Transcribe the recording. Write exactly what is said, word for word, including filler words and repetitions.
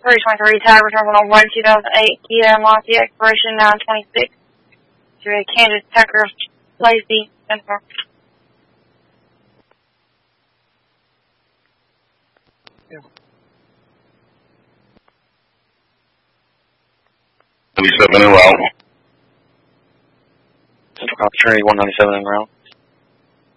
three twenty-three Tiger Terminal one two thousand eight Kia Monty expiration nine twenty-six to a Kansas Tucker Lacey Center. ninety-seven en route. Central Opportunity one ninety-seven en route.